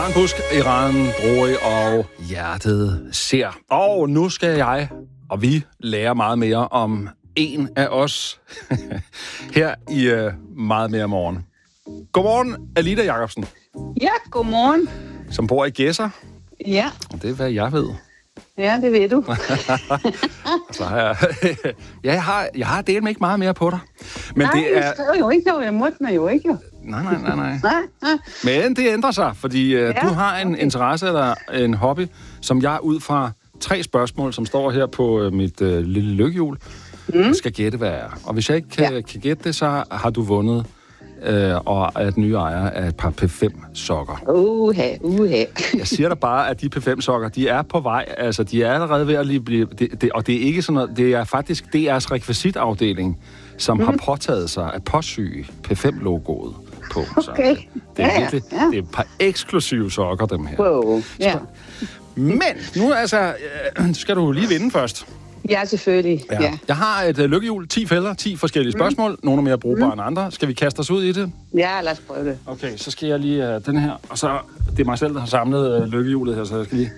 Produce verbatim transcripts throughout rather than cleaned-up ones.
Karen Busk, Iran Droi og Hjertet ser. Og nu skal jeg og vi lære meget mere om en af os her i uh, Meget Mere Morgen. Godmorgen, Alida Jacobsen. Ja, godmorgen. Som bor i Gedser. Ja. Det er, hvad jeg ved. Ja, det ved du. Så har jeg, ja, jeg har, jeg har delt mig ikke meget mere på dig. Men nej, det er... jeg skrev jo ikke noget. Jeg måtte mig jo ikke. Jo. Nej, nej, nej, nej. nej, nej. Men det ændrer sig, fordi uh, ja, du har en okay. interesse eller en hobby, som jeg ud fra tre spørgsmål, som står her på uh, mit uh, lille lykkehjul, mm. skal gætte, hvad er. Og hvis jeg ikke kan, ja. kan gætte det, så har du vundet øh, og er den nye ejer af et par P fem sokker. Uha, uha. Jeg siger dig bare, at de P fem sokker, de er på vej. Altså, de er allerede ved at lige blive... Det, det, og det er ikke sådan noget... Det er faktisk D R's rekvisitafdeling, som mm. har påtaget sig at påsyge P fem logoet på. Så okay. det er ja, virkelig... Ja. Det er et par eksklusive sokker, dem her. Wow, ja. Men nu altså... Øh, skal du lige vinde først. Ja, selvfølgelig. Ja. Ja. Jeg har et uh, lykkehjul, ti fælder, ti forskellige spørgsmål. Mm. Nogle er mere brugbare mm. end andre. Skal vi kaste os ud i det? Ja, lad os prøve det. Okay, så skal jeg lige uh, den her. Og så, det er mig selv, der har samlet uh, lykkehjulet her, så jeg skal lige...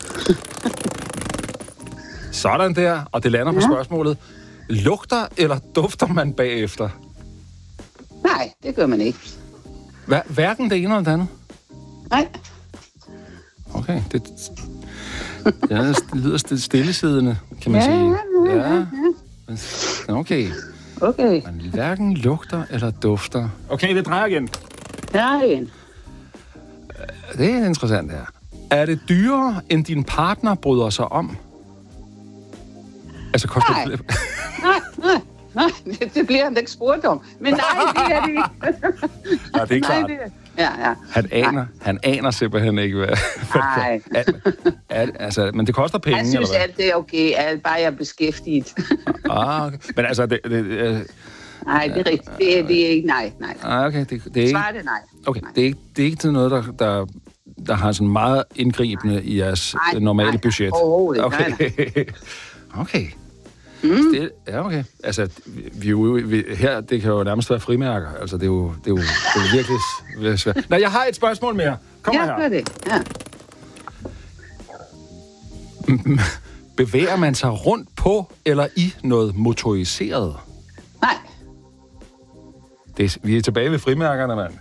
Sådan der, og det lander ja. på spørgsmålet. Lugter eller dufter man bagefter? Nej, det gør man ikke. Hver, hverken det ene eller det andet? Nej. Okay, det... Ja, det lyder stillesiddende, kan man ja, sige. Ja, ja, ja. Okay. Okay. Man hverken lugter eller dufter. Okay, det drejer igen. Ja, igen. Det er interessant her. Er det dyrere, end din partner bryder sig om? Altså, koster nej. det... nej, nej, nej, det, det bliver han da ikke spurgt om. Men nej, det er det ikke. Ja, det er klart. Nej, det er... Ja, ja. Han aner, han aner simpelthen ikke, hvad... Nej. Al, al, altså, men det koster penge, jeg synes, eller hvad? alt det er okay. Alt bare jeg er beskæftiget. Ah, okay. Men altså, det... det øh, nej, det er rigtigt. Det er, det er ikke... Nej, nej. Ah, okay, det, det er ikke... Svar det nej. Okay, nej. det er ikke, det er ikke til noget, der, der, der har sådan meget indgribende nej. i jeres nej, normale nej, budget. Overhovedet okay. nej, nej. Okay. Mm. Det, ja, okay. Altså, vi, vi, vi, her, det kan jo nærmest være frimærker. Altså, det er jo, det er jo, det er jo virkelig, virkelig svært. Nej, jeg har et spørgsmål mere. Kom ja, her. Ja, det. Ja. Bevæger man sig rundt på eller i noget motoriseret? Nej. Det er, vi er tilbage ved frimærkerne, mand.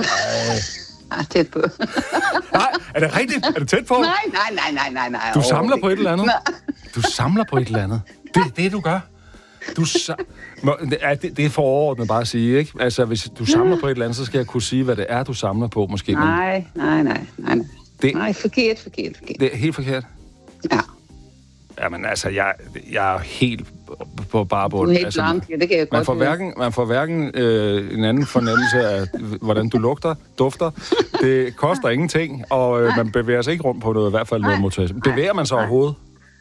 Ah, tæt på. Nej, er det rigtigt? Er du tæt på? Nej, nej, nej, nej, nej, nej. Du samler på et eller andet? Nej. Du samler på et eller andet? Det er det, du gør? Du sa- Må, det, det er for overordnet bare at sige, ikke? Altså, hvis du samler på et eller andet, så skal jeg kunne sige, hvad det er, du samler på, måske. Nej, nej, nej, nej. Det, nej, forkert, forkert, forkert. Det er helt forkert? Ja. Jamen, altså, jeg, jeg er helt på bare bund. Du er helt altså, blank, ja, det kan jeg man godt får høre. hverken, man får hverken øh, en anden fornemmelse af, hvordan du lugter, dufter. Det koster ingenting, og øh, man bevæger sig ikke rundt på noget, i hvert fald noget motoriseret. Bevæger man sig Nej. overhovedet?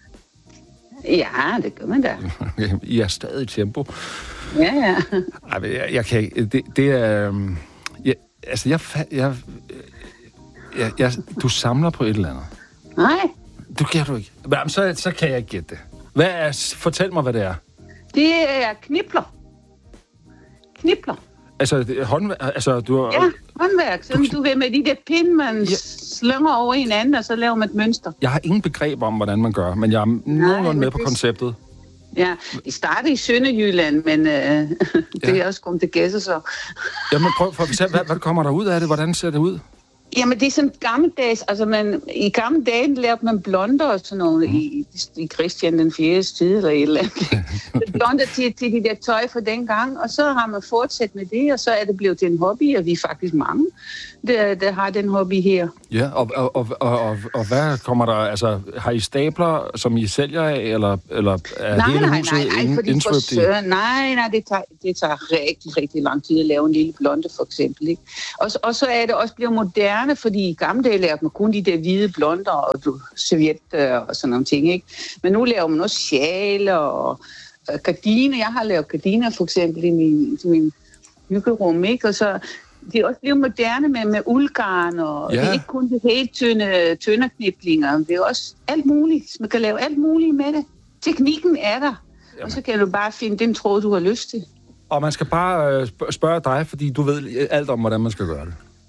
Ja, det gør man da. I er stadig i tempo. Ja, ja. Ej, jeg, jeg kan ikke... Det, det er... Um, jeg, altså, jeg, jeg, jeg, jeg... Du samler på et eller andet. Nej. Du kan du ikke. Jamen, så, så kan jeg ikke gætte det. Hvad er, fortæl mig, hvad det er. Det er knipler. Knipler. Altså, det, håndværk... Altså, du har... Ja, håndværk. Sådan, du, du ved med de der pinde, man ja. slynger over hinanden, og så laver man et mønster. Jeg har ingen begreb om, hvordan man gør, men jeg er nogenlunde med på det... konceptet. Ja, det startede i Sønderjylland, men øh, det ja. er også kommet til Gedser, så... Jamen, prøv for at fortælle, hvad, hvad kommer der ud af det? Hvordan ser det ud? Jamen, det er sådan gammeldags, altså man, i gamle dage lærte man blonder og sådan noget, mm. i, i Christian den fjerdes tid eller et eller andet. Blonder til, til de der tøj fra dengang, og så har man fortsat med det, og så er det blevet til en hobby, og vi er faktisk mange, der, der har den hobby her. Ja, og, og, og, og, og, og hvad kommer der, altså, har I stabler, som I sælger af, eller, eller er nej, hele nej, huset nej, nej, fordi for søren, nej, nej, det tager, det tager rigtig, rigtig lang tid at lave en lille blonde, for eksempel, ikke? Og, og så er det også blevet moderne, fordi i gamle dage lavede man kun de der hvide blonder og du, servietter og sådan nogle ting, ikke? Men nu laver man også sjaler og øh, gardiner. Jeg har lavet gardiner for eksempel i min, min hyggerum, ikke? Og så det er også blevet moderne med, med uldgarn, og ja. Det er ikke kun det helt tynde tønderkniplinger. Det er også alt muligt. Man kan lave alt muligt med det. Teknikken er der, jamen. Og så kan du bare finde den tråd, du har lyst til. Og man skal bare øh, spørge dig, fordi du ved alt om, hvordan man skal gøre det.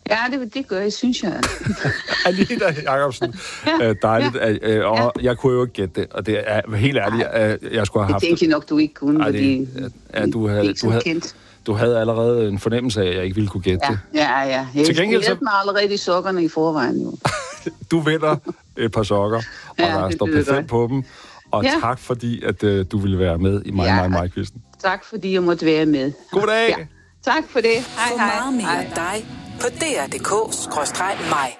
Ja, det, det gør jeg, synes jeg. Anita Jacobsen, ja, dejligt. Ja. Øh, og ja. Jeg kunne jo ikke gætte det, og det er helt ærligt, jeg, jeg skulle have haft... Det tænkte jeg nok, du ikke kunne, Ej, fordi det, ja, du havde, det er du havde, kendt. Du havde allerede en fornemmelse af, at jeg ikke ville kunne gætte ja, det. Ja, ja. Jeg Til gengæld så... mig allerede i sokkerne i forvejen, jo. Du vinder et par sokker, og ja, der står P fem på dem. Og ja. Tak, fordi at, uh, du ville være med i mig, ja. mig, mig quizzen. Tak, fordi jeg måtte være med. God dag! Ja. Tak for det. Hej, hej. For meget mere dig på D R punktum D K skråstreg mig.